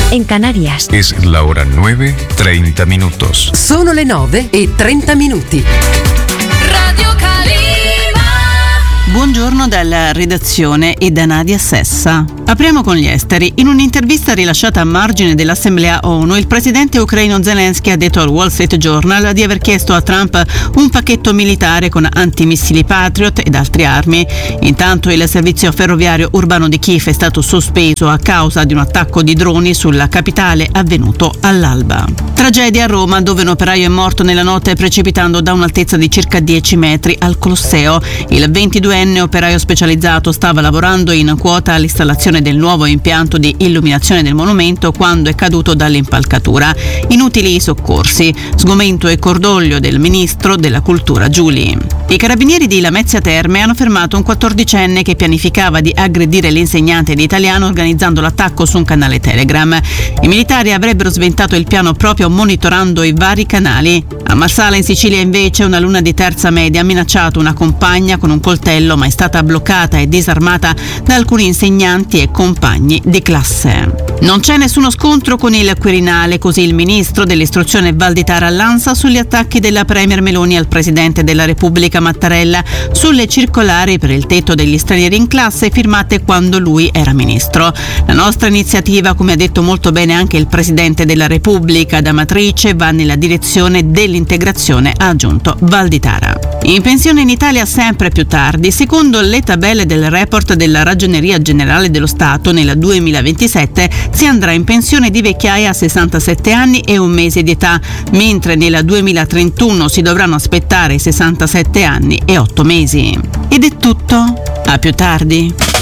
en Canarias. Es la hora 9:30 minutos. Sono le 9:30. Radio Calima. Buongiorno dalla redazione e da Nadia Sessa. Apriamo con gli esteri. In un'intervista rilasciata a margine dell'Assemblea ONU, il presidente ucraino Zelensky ha detto al Wall Street Journal di aver chiesto a Trump un pacchetto militare con antimissili Patriot ed altre armi. Intanto il servizio ferroviario urbano di Kiev è stato sospeso a causa di un attacco di droni sulla capitale avvenuto all'alba. Tragedia a Roma, dove un operaio è morto nella notte precipitando da un'altezza di circa 10 metri al Colosseo. Il 22enne operaio specializzato stava lavorando in quota all'installazione del nuovo impianto di illuminazione del monumento quando è caduto dall'impalcatura. Inutili i soccorsi. Sgomento e cordoglio del ministro della cultura Giuli. I carabinieri di Lamezia Terme hanno fermato un 14enne che pianificava di aggredire l'insegnante di italiano organizzando l'attacco su un canale Telegram. I militari avrebbero sventato il piano proprio monitorando i vari canali. A Marsala in Sicilia invece una alunna di terza media ha minacciato una compagna con un coltello, ma è stata bloccata e disarmata da alcuni insegnanti e compagni di classe. Non c'è nessuno scontro con il Quirinale, così il ministro dell'istruzione Valditara lanza sugli attacchi della premier Meloni al presidente della Repubblica Mattarella sulle circolari per il tetto degli stranieri in classe firmate quando lui era ministro. La nostra iniziativa, come ha detto molto bene anche il presidente della Repubblica da matrice, va nella direzione dell'integrazione, ha aggiunto Valditara. In pensione in Italia sempre più tardi. Secondo le tabelle del report della Ragioneria Generale dello Stato, nel 2027 si andrà in pensione di vecchiaia a 67 anni e un mese di età, mentre nel 2031 si dovranno aspettare 67 anni e 8 mesi. Ed è tutto. A più tardi.